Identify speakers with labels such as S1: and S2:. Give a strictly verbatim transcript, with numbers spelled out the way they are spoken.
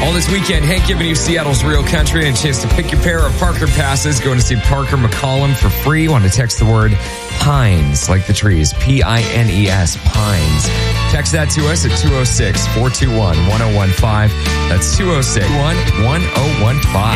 S1: All this weekend, Hank giving you Seattle's Real Country and a chance to pick your pair of Parker passes. Going to see Parker McCollum for free. Want to text the word Pines, like the trees. P I N E S, Pines. Text that to us at two oh six, four two one, one oh one five. That's two oh six, one oh one five.